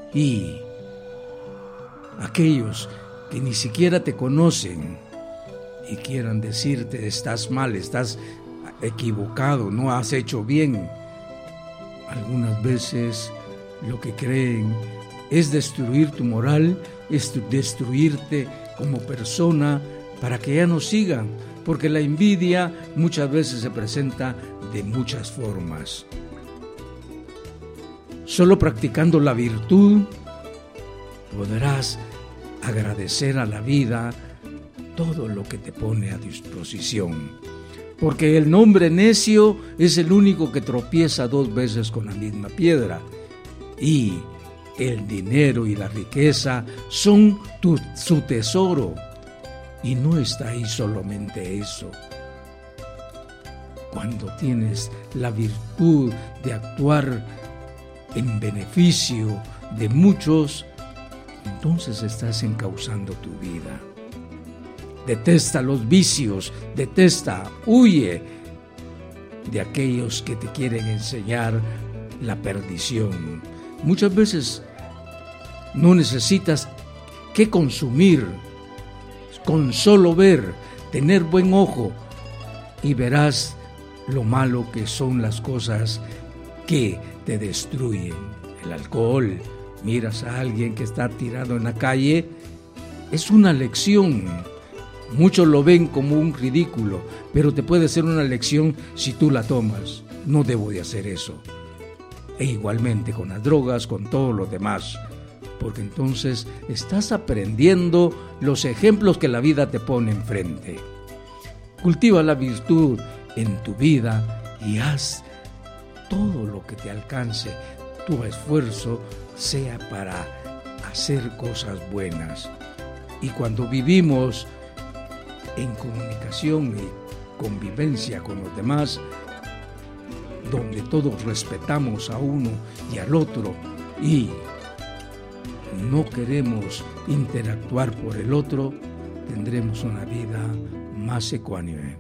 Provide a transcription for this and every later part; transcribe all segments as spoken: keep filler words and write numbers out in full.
Y aquellos que ni siquiera te conocen y quieran decirte estás mal, estás equivocado, no has hecho bien, algunas veces lo que creen es destruir tu moral, es destruirte como persona para que ya no sigan, porque la envidia muchas veces se presenta de muchas formas. Solo practicando la virtud podrás agradecer a la vida todo lo que te pone a disposición, porque el hombre necio es el único que tropieza dos veces con la misma piedra, y el dinero y la riqueza son tu, su tesoro, y no está ahí solamente eso. Cuando tienes la virtud de actuar en beneficio de muchos, entonces estás encauzando tu vida. Detesta los vicios, detesta, huye de aquellos que te quieren enseñar la perdición. Muchas veces no necesitas que consumir, con solo ver, tener buen ojo, y verás lo malo que son las cosas que te destruyen. El alcohol, miras a alguien que está tirado en la calle, es una lección. Muchos lo ven como un ridículo, pero te puede ser una lección si tú la tomas. No debo de hacer eso. E igualmente con las drogas, con todo lo demás, porque entonces estás aprendiendo los ejemplos que la vida te pone enfrente. Cultiva la virtud en tu vida y haz todo lo que te alcance, tu esfuerzo sea para hacer cosas buenas. Y cuando vivimos en comunicación y convivencia con los demás, donde todos respetamos a uno y al otro y no queremos interactuar por el otro, tendremos una vida más ecuánime.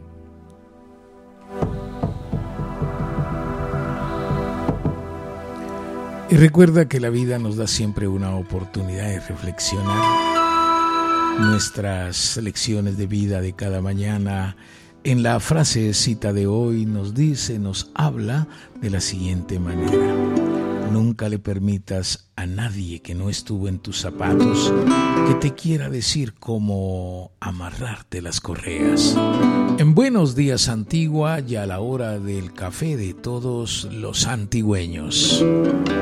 Y recuerda que la vida nos da siempre una oportunidad de reflexionar nuestras lecciones de vida de cada mañana. En la frasecita de hoy nos dice, nos habla de la siguiente manera: nunca le permitas a nadie que no estuvo en tus zapatos que te quiera decir cómo amarrarte las correas. En Buenos Días Antigua, ya a la hora del café de todos los antigüeños.